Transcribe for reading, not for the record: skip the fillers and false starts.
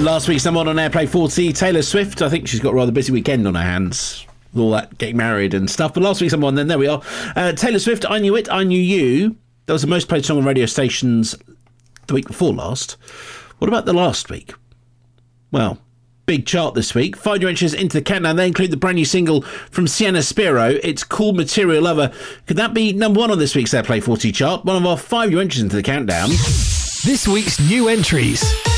Last week's number one on Airplay 40, Taylor Swift. I think she's got a rather busy weekend on her hands with all that getting married and stuff. But last week's number one, then there we are. Taylor Swift, I Knew It, I Knew You. That was the most played song on radio stations the week before last. What about the last week? Well, big chart this week. 5 new entries into the countdown. They include the brand new single from Sienna Spiro. It's Cool Material Lover. Could that be number one on this week's Airplay 40 chart? One of our 5 new entries into the countdown. This week's new entries.